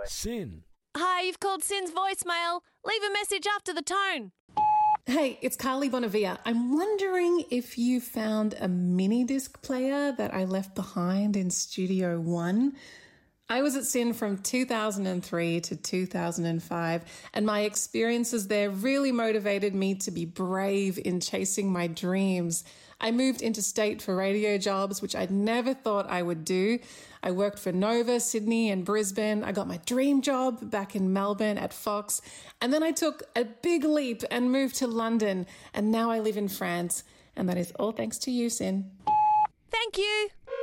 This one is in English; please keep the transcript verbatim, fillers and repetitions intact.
Sin. Hi, you've called Sin's voicemail. Leave a message after the tone. Hey, it's Carly Bonavia. I'm wondering if you found a mini disc player that I left behind in Studio One. I was at Sin from two thousand three to two thousand five, and my experiences there really motivated me to be brave in chasing my dreams. I moved interstate for radio jobs, which I'd never thought I would do. I worked for Nova, Sydney, and Brisbane. I got my dream job back in Melbourne at Fox, and then I took a big leap and moved to London, and now I live in France, and that is all thanks to you, Sin. Thank you.